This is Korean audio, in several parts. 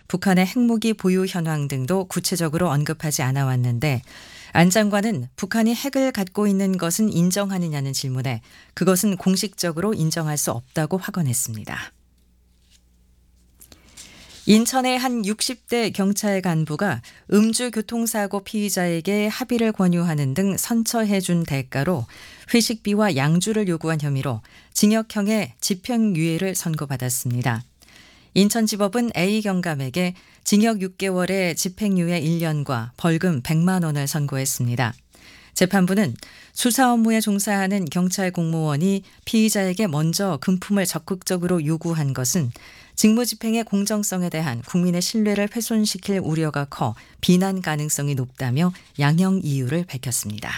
북한의 핵무기 보유 현황 등도 구체적으로 언급하지 않아 왔는데 안 장관은 북한이 핵을 갖고 있는 것은 인정하느냐는 질문에 그것은 공식적으로 인정할 수 없다고 확언했습니다. 인천의 한 60대 경찰 간부가 음주교통사고 피의자에게 합의를 권유하는 등 선처해 준 대가로 회식비와 양주를 요구한 혐의로 징역형의 집행유예를 선고받았습니다. 인천지법은 A 경감에게 징역 6개월에 집행유예 1년과 벌금 100만 원을 선고했습니다. 재판부는 수사 업무에 종사하는 경찰 공무원이 피의자에게 먼저 금품을 적극적으로 요구한 것은 직무집행의 공정성에 대한 국민의 신뢰를 훼손시킬 우려가 커 비난 가능성이 높다며 양형 이유를 밝혔습니다.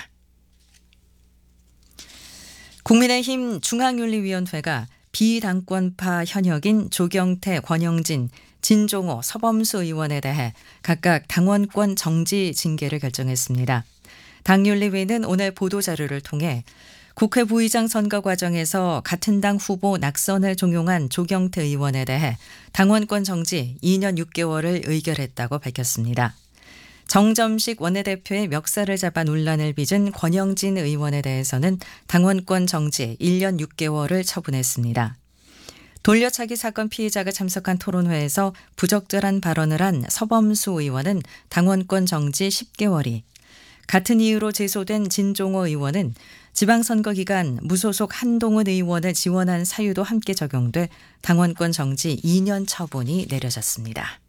국민의힘 중앙윤리위원회가 비당권파 현역인 조경태, 권영진, 진종호, 서범수 의원에 대해 각각 당원권 정지 징계를 결정했습니다. 당윤리위는 오늘 보도자료를 통해 국회 부의장 선거 과정에서 같은 당 후보 낙선을 종용한 조경태 의원에 대해 당원권 정지 2년 6개월을 의결했다고 밝혔습니다. 정점식 원내대표의 멱살을 잡아 논란을 빚은 권영진 의원에 대해서는 당원권 정지 1년 6개월을 처분했습니다. 돌려차기 사건 피해자가 참석한 토론회에서 부적절한 발언을 한 서범수 의원은 당원권 정지 10개월이, 같은 이유로 제소된 진종호 의원은 지방선거 기간 무소속 한동훈 의원을 지원한 사유도 함께 적용돼 당원권 정지 2년 처분이 내려졌습니다.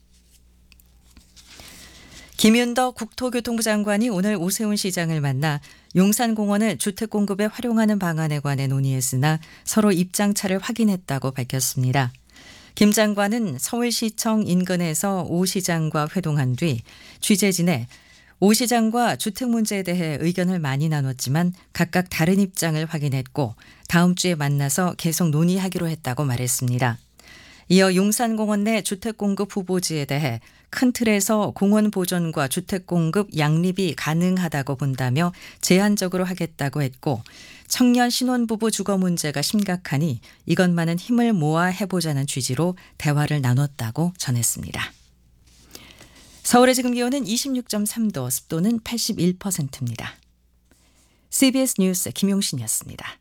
김윤덕 국토교통부 장관이 오늘 오세훈 시장을 만나 용산공원을 주택공급에 활용하는 방안에 관해 논의했으나 서로 입장차를 확인했다고 밝혔습니다. 김 장관은 서울시청 인근에서 오 시장과 회동한 뒤 취재진에 오 시장과 주택 문제에 대해 의견을 많이 나눴지만 각각 다른 입장을 확인했고 다음 주에 만나서 계속 논의하기로 했다고 말했습니다. 이어 용산공원 내 주택공급 후보지에 대해 큰 틀에서 공원 보존과 주택공급 양립이 가능하다고 본다며 제한적으로 하겠다고 했고 청년 신혼부부 주거 문제가 심각하니 이것만은 힘을 모아 해보자는 취지로 대화를 나눴다고 전했습니다. 서울의 지금 기온은 26.3도, 습도는 81%입니다. CBS 뉴스 김용신이었습니다.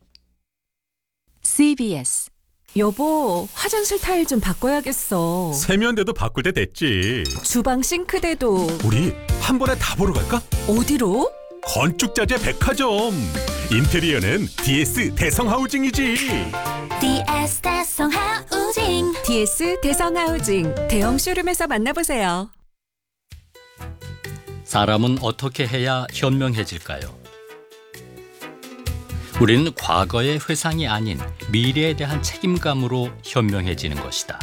CBS. 여보, 화장실 타일 좀 바꿔야겠어. 세면대도 바꿀 때 됐지. 주방 싱크대도. 우리 한 번에 다 보러 갈까? 어디로? 건축자재 백화점. 인테리어는 DS 대성하우징이지. DS 대성하우징. DS 대성하우징. 대형 쇼룸에서 만나보세요. 사람은 어떻게 해야 현명해질까요? 우리는 과거의 회상이 아닌 미래에 대한 책임감으로 현명해지는 것이다.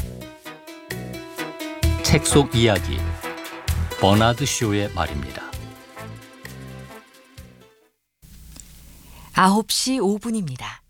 책 속 이야기, 버나드 쇼의 말입니다. 9시 5분입니다.